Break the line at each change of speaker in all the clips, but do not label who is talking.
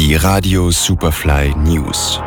Die Radio Superfly News.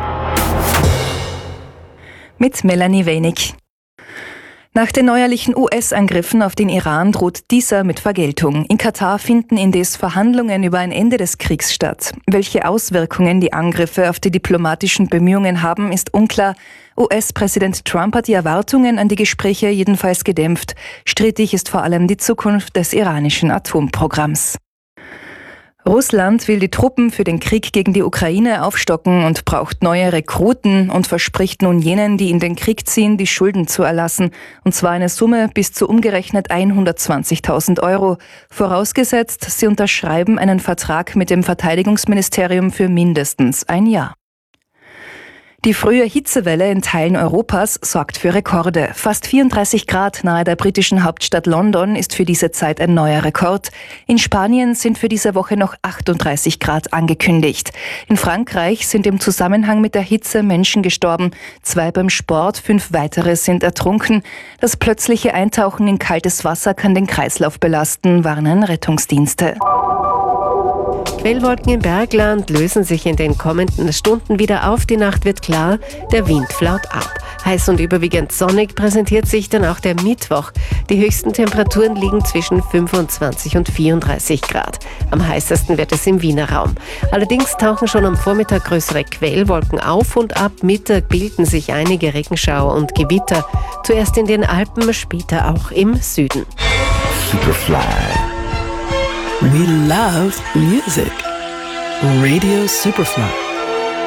Mit Melanie Wenig. Nach den neuerlichen US-Angriffen auf den Iran droht dieser mit Vergeltung. In Katar finden indes Verhandlungen über ein Ende des Kriegs statt. Welche Auswirkungen die Angriffe auf die diplomatischen Bemühungen haben, ist unklar. US-Präsident Trump hat die Erwartungen an die Gespräche jedenfalls gedämpft. Strittig ist vor allem die Zukunft des iranischen Atomprogramms. Russland will die Truppen für den Krieg gegen die Ukraine aufstocken und braucht neue Rekruten und verspricht nun jenen, die in den Krieg ziehen, die Schulden zu erlassen. Und zwar eine Summe bis zu umgerechnet 120.000 €. Vorausgesetzt, sie unterschreiben einen Vertrag mit dem Verteidigungsministerium für mindestens ein Jahr. Die frühe Hitzewelle in Teilen Europas sorgt für Rekorde. Fast 34 Grad nahe der britischen Hauptstadt London ist für diese Zeit ein neuer Rekord. In Spanien sind für diese Woche noch 38 Grad angekündigt. In Frankreich sind im Zusammenhang mit der Hitze Menschen gestorben. 2 beim Sport, 5 weitere sind ertrunken. Das plötzliche Eintauchen in kaltes Wasser kann den Kreislauf belasten, warnen Rettungsdienste.
Quellwolken im Bergland lösen sich in den kommenden Stunden wieder auf. Die Nacht wird klar, der Wind flaut ab. Heiß und überwiegend sonnig präsentiert sich dann auch der Mittwoch. Die höchsten Temperaturen liegen zwischen 25 und 34 Grad. Am heißesten wird es im Wiener Raum. Allerdings tauchen schon am Vormittag größere Quellwolken auf und ab Mittag bilden sich einige Regenschauer und Gewitter. Zuerst in den Alpen, später auch im Süden.
Superfly. We love music. Radio Superfly.